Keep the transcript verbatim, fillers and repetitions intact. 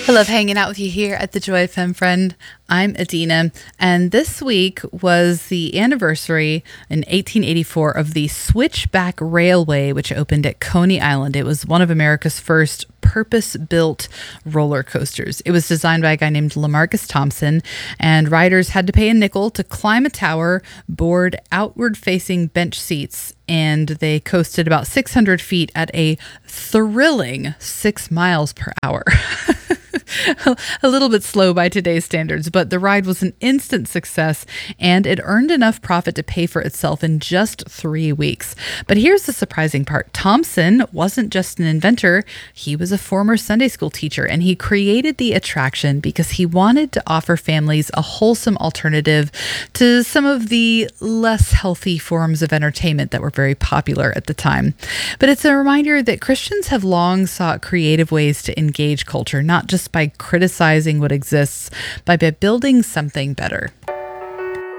I love hanging out with you here at the Joy F M, friend. I'm Adina, and this week was the anniversary in eighteen eighty-four of the Switchback Railway, which opened at Coney Island. It was one of America's first purpose-built roller coasters. It was designed by a guy named Lamarcus Thompson, and riders had to pay a nickel to climb a tower, board outward-facing bench seats, and they coasted about six hundred feet at a thrilling six miles per hour. A little bit slow by today's standards, but the ride was an instant success, and it earned enough profit to pay for itself in just three weeks. But here's the surprising part. Thompson wasn't just an inventor. He was a former Sunday school teacher, and he created the attraction because he wanted to offer families a wholesome alternative to some of the less healthy forms of entertainment that were very popular at the time. But it's a reminder that Christians have long sought creative ways to engage culture, not just by criticizing what exists, but by building something better.